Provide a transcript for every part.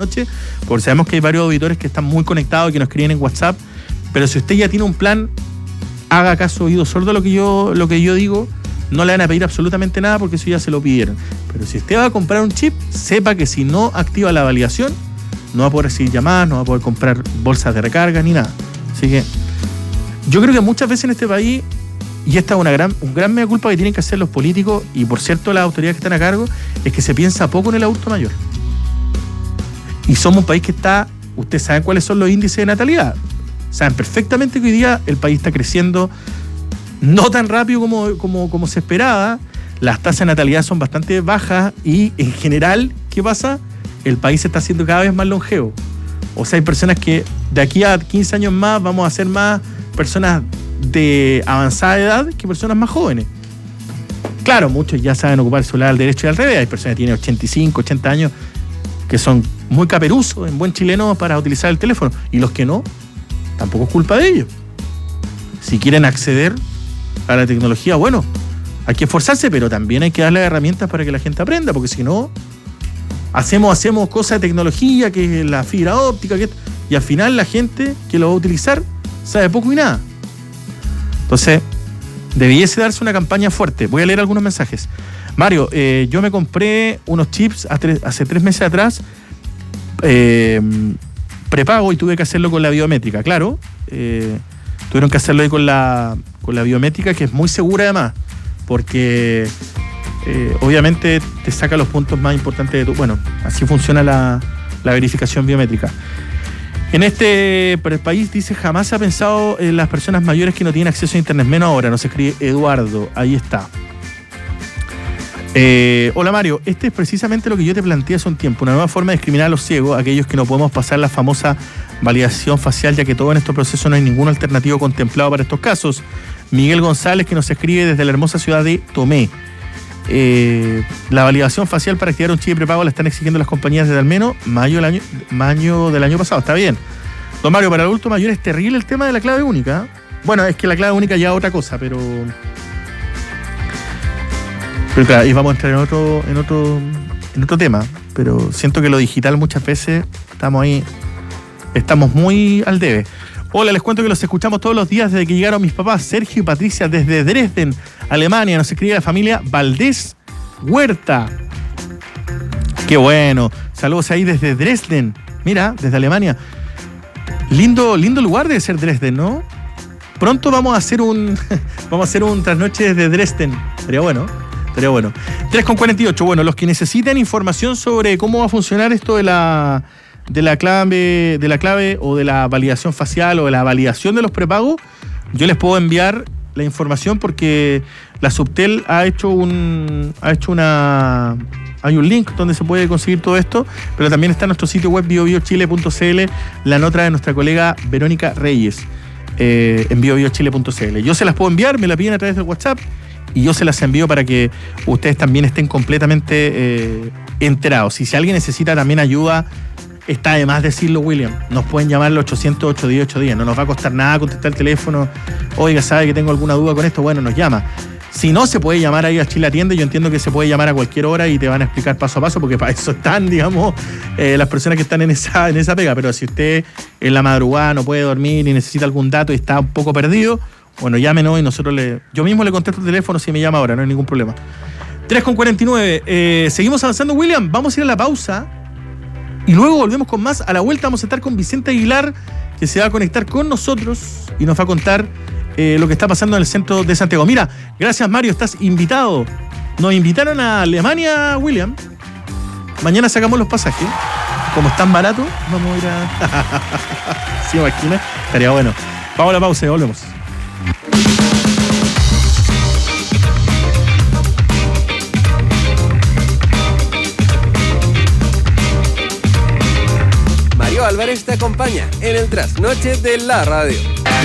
noche, porque sabemos que hay varios auditores que están muy conectados y que nos escriben en WhatsApp, pero si usted ya tiene un plan, haga caso oído sordo a lo que yo digo, no le van a pedir absolutamente nada porque eso ya se lo pidieron. Pero si usted va a comprar un chip, sepa que si no activa la validación, no va a poder recibir llamadas, no va a poder comprar bolsas de recarga ni nada. Así que yo creo que muchas veces en este país, y esta es un gran mea culpa que tienen que hacer los políticos y por cierto las autoridades que están a cargo, es que se piensa poco en el adulto mayor. Y somos un país que está, ustedes saben cuáles son los índices de natalidad. Saben perfectamente que hoy día el país está creciendo no tan rápido como se esperaba. Las tasas de natalidad son bastante bajas y en general, ¿qué pasa? El país se está haciendo cada vez más longevo. O sea, hay personas que de aquí a 15 años más vamos a ser más personas de avanzada edad que personas más jóvenes. Claro, muchos ya saben ocupar el celular al derecho y al revés. Hay personas que tienen 85, 80 años que son muy caperuzos en buen chileno para utilizar el teléfono. Y los que no, tampoco es culpa de ellos. Si quieren acceder a la tecnología, bueno, hay que esforzarse, pero también hay que darle herramientas para que la gente aprenda, porque si no, hacemos cosas de tecnología, que es la fibra óptica, y al final la gente que lo va a utilizar sabe poco y nada. Entonces, debiese darse una campaña fuerte. Voy a leer algunos mensajes. Mario, yo me compré unos chips hace 3 meses atrás, prepago, y tuve que hacerlo con la biométrica. Claro, tuvieron que hacerlo ahí con la biométrica, que es muy segura además, porque obviamente te saca los puntos más importantes de tu... Bueno, así funciona la verificación biométrica. En este país, dice, jamás se ha pensado en las personas mayores que no tienen acceso a internet, menos ahora, nos escribe Eduardo, ahí está. Hola Mario, este es precisamente lo que yo te planteé hace un tiempo, una nueva forma de discriminar a los ciegos, aquellos que no podemos pasar la famosa validación facial, ya que todo en estos procesos no hay ningún alternativo contemplado para estos casos. Miguel González, que nos escribe desde la hermosa ciudad de Tomé. La validación facial para activar un chip prepago la están exigiendo las compañías desde al menos mayo del año pasado. Está bien. Don Mario, para el adulto mayor es terrible el tema de la clave única. Bueno, es que la clave única ya es otra cosa, pero claro, ahí vamos a entrar en otro tema. Pero siento que lo digital muchas veces estamos muy al debe. Hola, les cuento que los escuchamos todos los días desde que llegaron mis papás, Sergio y Patricia, desde Dresden, Alemania. Nos escribe la familia Valdés Huerta. Qué bueno. Saludos ahí desde Dresden. Mira, desde Alemania. Lindo lugar debe ser Dresden, ¿no? Pronto vamos a hacer un trasnoche desde Dresden. Sería bueno. 3:48. Bueno, los que necesiten información sobre cómo va a funcionar esto de la clave o de la validación facial o de la validación de los prepagos, yo les puedo enviar la información porque la Subtel hay un link donde se puede conseguir todo esto, pero también está en nuestro sitio web biobiochile.cl la nota de nuestra colega Verónica Reyes en biobiochile.cl. Yo se las puedo enviar, me la piden a través del WhatsApp y yo se las envío para que ustedes también estén completamente enterados. Y si alguien necesita también ayuda, está de más decirlo, William. Nos pueden llamar al 800-810-810. No nos va a costar nada contestar el teléfono. Oiga, ¿sabe que tengo alguna duda con esto? Bueno, nos llama. Si no, se puede llamar ahí a Chile Atiende. Yo entiendo que se puede llamar a cualquier hora y te van a explicar paso a paso, porque para eso están, digamos, las personas que están en esa pega. Pero si usted en la madrugada no puede dormir y necesita algún dato y está un poco perdido, bueno, llámenos y yo mismo le contesto el teléfono si me llama ahora, no hay ningún problema. 3:49. Seguimos avanzando, William. Vamos a ir a la pausa. Y luego volvemos con más. A la vuelta vamos a estar con Vicente Aguilar, que se va a conectar con nosotros y nos va a contar lo que está pasando en el centro de Santiago. Mira, gracias Mario, estás invitado. Nos invitaron a Alemania, William. Mañana sacamos los pasajes. Como están baratos, vamos a ir a... ¿Sí, imagina? Estaría bueno. Vamos a la pausa y volvemos. Álvarez te acompaña en el trasnoche de la radio.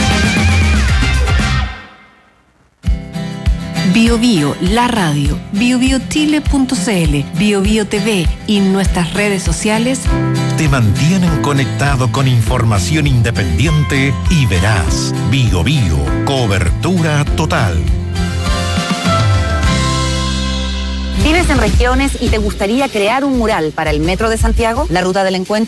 Bio Bio, la radio, biobiochile.cl, Bio Bio TV y nuestras redes sociales te mantienen conectado con información independiente y veraz. Bio Bio, cobertura total. ¿Vives en regiones y te gustaría crear un mural para el Metro de Santiago? La Ruta del Encuentro